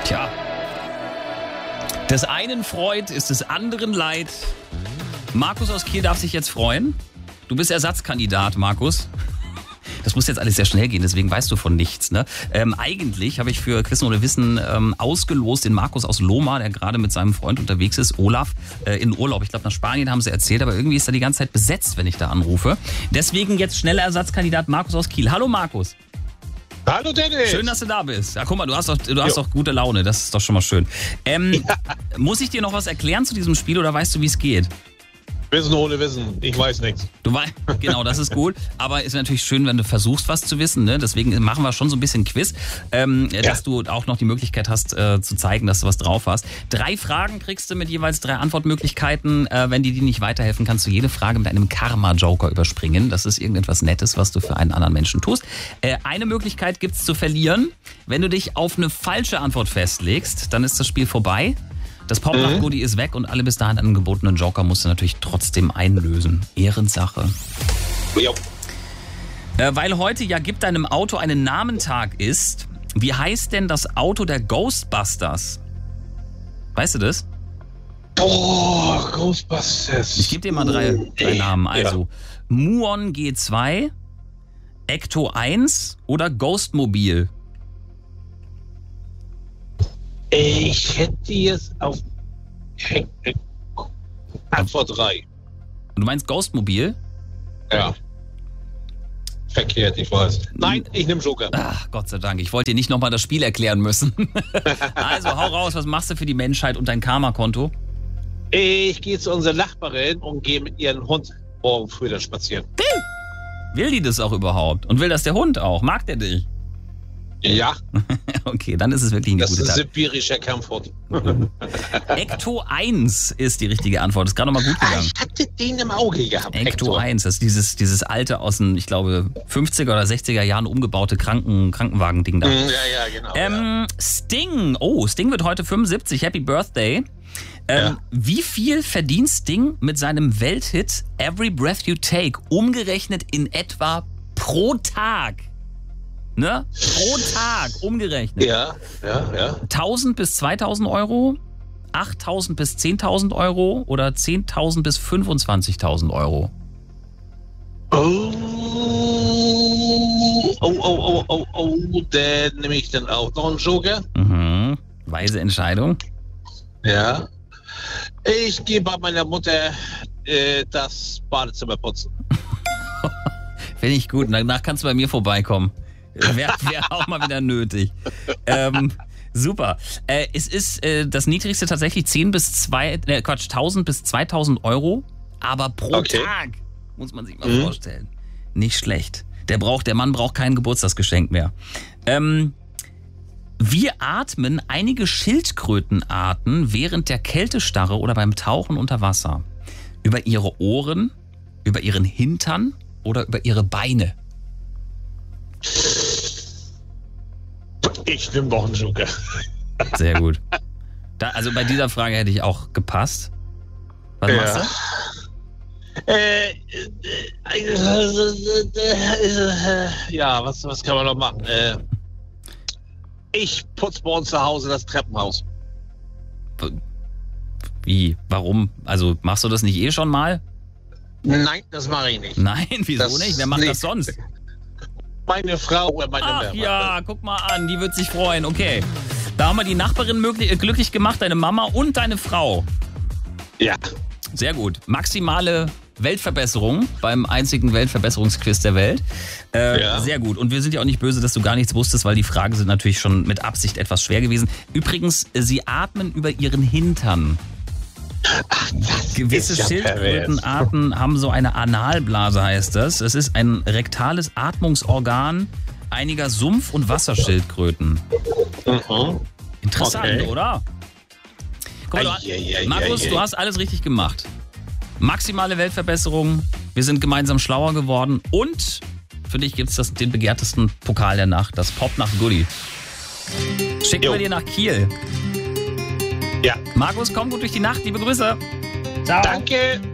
Tja. Des einen Freud ist des anderen Leid. Markus aus Kiel darf sich jetzt freuen. Du bist Ersatzkandidat, Markus. Das muss jetzt alles sehr schnell gehen, deswegen weißt du von nichts. Ne? Eigentlich habe ich für Quissen oder Wissen ausgelost den Markus aus Loma, der gerade mit seinem Freund unterwegs ist, Olaf, in Urlaub. Ich glaube, nach Spanien haben sie erzählt, aber irgendwie ist er die ganze Zeit besetzt, wenn ich da anrufe. Deswegen jetzt schneller Ersatzkandidat Markus aus Kiel. Hallo Markus. Hallo Dennis. Schön, dass du da bist. Ja, guck mal, du hast doch gute Laune, das ist doch schon mal schön. Muss ich dir noch was erklären zu diesem Spiel oder weißt du, wie es geht? Wissen ohne Wissen, ich weiß nichts. Genau, das ist gut. Aber ist natürlich schön, wenn du versuchst, was zu wissen. Ne? Deswegen machen wir schon so ein bisschen Quiz, dass du auch noch die Möglichkeit hast, zu zeigen, dass du was drauf hast. 3 Fragen kriegst du mit jeweils 3 Antwortmöglichkeiten. Wenn die dir nicht weiterhelfen, kannst du jede Frage mit einem Karma-Joker überspringen. Das ist irgendetwas Nettes, was du für einen anderen Menschen tust. Eine Möglichkeit gibt's zu verlieren. Wenn du dich auf eine falsche Antwort festlegst, dann ist das Spiel vorbei. Das Pop-Nacht-Goodie ist weg und alle bis dahin angebotenen Joker musst du natürlich trotzdem einlösen. Ehrensache. Jo. Weil heute ja Gib deinem Auto einen Namentag ist, wie heißt denn das Auto der Ghostbusters? Weißt du das? Boah, Ghostbusters. Ich gebe dir mal 3 Namen. Also Muon G2, Ecto 1 oder Ghostmobil? Ich hätte jetzt auf Antwort 3. Und du meinst Ghostmobil? Ja. Verkehrt, ich weiß. Nein, ich nehme Joker. Ach, Gott sei Dank. Ich wollte dir nicht nochmal das Spiel erklären müssen. Also, hau raus. Was machst du für die Menschheit und dein Karma-Konto? Ich gehe zu unserer Nachbarin und gehe mit ihrem Hund morgen früh dann spazieren. Will die das auch überhaupt? Und will das der Hund auch? Mag der dich? Ja. Okay, dann ist es wirklich eine Das gute ist Tat. sibirischer Kampfhund. Ecto 1 ist die richtige Antwort. Ist gerade noch mal gut gegangen. Ich hatte den im Auge gehabt. Ecto 1, das ist dieses alte aus den, ich glaube, 50er oder 60er Jahren umgebaute Krankenwagen-Ding da. Ja, genau. Sting. Oh, Sting wird heute 75. Happy Birthday. Ja. Wie viel verdient Sting mit seinem Welthit Every Breath You Take umgerechnet in etwa pro Tag? Ne? Pro Tag umgerechnet. Ja. 1.000 bis 2.000 Euro, 8.000 bis 10.000 Euro oder 10.000 bis 25.000 Euro? Dann nehme ich dann auch noch einen Joker. Mhm. Weise Entscheidung. Ja. Ich gehe bei meiner Mutter das Badezimmer putzen. Finde ich gut. Danach kannst du bei mir vorbeikommen. Wäre auch mal wieder nötig. Super. Es ist das niedrigste tatsächlich 1.000 bis 2.000 Euro, aber pro Tag, muss man sich mal vorstellen. Nicht schlecht. Der Mann braucht kein Geburtstagsgeschenk mehr. Wie atmen einige Schildkrötenarten während der Kältestarre oder beim Tauchen unter Wasser? Über ihre Ohren, über ihren Hintern oder über ihre Beine? Ich nehme noch einen Joker. Sehr gut. Also bei dieser Frage hätte ich auch gepasst. Was machst du? Ja, was kann man noch machen? Ich putze bei uns zu Hause das Treppenhaus. Wie? Warum? Also machst du das nicht schon mal? Nein, das mache ich nicht. Nein, wieso nicht? Wer macht das sonst? Meine Frau oder meine Ach Mama. Ja, guck mal an, die wird sich freuen. Okay, da haben wir die Nachbarin glücklich gemacht, deine Mama und deine Frau. Ja. Sehr gut. Maximale Weltverbesserung beim einzigen Weltverbesserungsquiz der Welt. Sehr gut. Und wir sind ja auch nicht böse, dass du gar nichts wusstest, weil die Fragen sind natürlich schon mit Absicht etwas schwer gewesen. Übrigens, sie atmen über ihren Hintern. Ach, gewisse Schildkrötenarten haben so eine Analblase, heißt das. Es ist ein rektales Atmungsorgan einiger Sumpf- und Wasserschildkröten. Interessant, oder? Guck mal, Markus, du hast alles richtig gemacht. Maximale Weltverbesserung. Wir sind gemeinsam schlauer geworden. Und für dich gibt es den begehrtesten Pokal der Nacht, das Pop-Nacht-Goodie. Schicken wir dir nach Kiel. Ja. Markus, komm gut durch die Nacht. Liebe Grüße. Ciao. Danke.